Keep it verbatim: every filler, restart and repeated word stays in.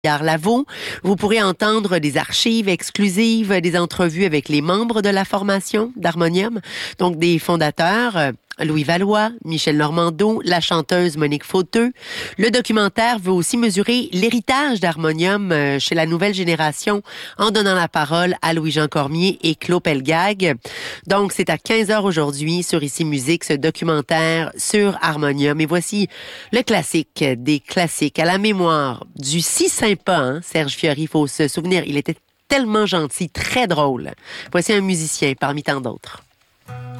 Lavaux. Vous pourrez entendre des archives exclusives, des entrevues avec les membres de la formation d'Harmonium, donc des fondateurs, euh, Louis Valois, Michel Normando, la chanteuse Monique Fauteux. Le documentaire veut aussi mesurer l'héritage d'Harmonium euh, chez la nouvelle génération en donnant la parole à Louis-Jean Cormier et Claude Pelgag. Donc, c'est à quinze heures aujourd'hui sur Ici Musique, ce documentaire sur Harmonium. Et voici le classique des classiques à la mémoire du si sympa, hein, Serge Fiori. Il faut se souvenir, il était tellement gentil, très drôle. Voici un musicien parmi tant d'autres.